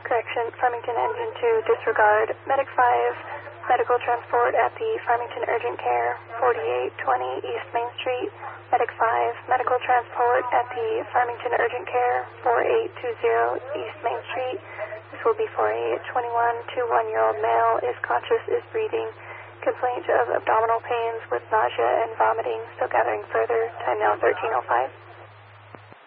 Correction, Farmington Engine 2, disregard. Medic 5, medical transport at the Farmington Urgent Care, 4820 East Main Street. Medic 5, medical transport at the Farmington Urgent Care, 4820 East Main Street. This will be for a 21 to 1-year-old male, is conscious, is breathing. Complaint of abdominal pains with nausea and vomiting. Still gathering further. Time now 13:05.